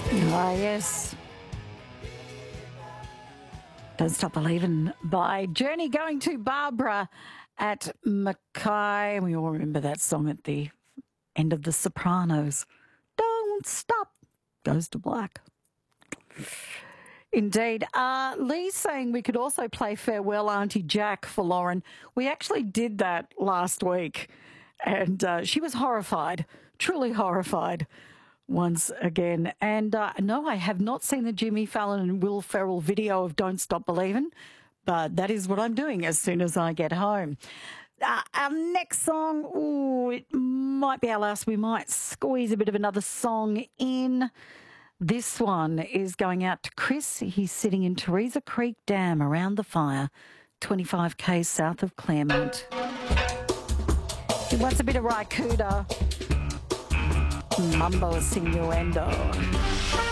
Ah, yes. Don't Stop Believing by Journey, going to Barbara at Mackay. We all remember that song at the end of The Sopranos. Don't stop. Goes to black. Indeed. Lee's saying we could also play Farewell Auntie Jack for Lauren. We actually did that last week, and she was horrified, truly horrified once again. And no, I have not seen the Jimmy Fallon and Will Ferrell video of Don't Stop Believing, but that is what I'm doing as soon as I get home. Our next song, it might be our last. We might squeeze a bit of another song in. This one is going out to Chris. He's sitting in Teresa Creek Dam around the fire, 25 k's south of Claremont. He wants a bit of Raikuda. Mambo Sinuendo.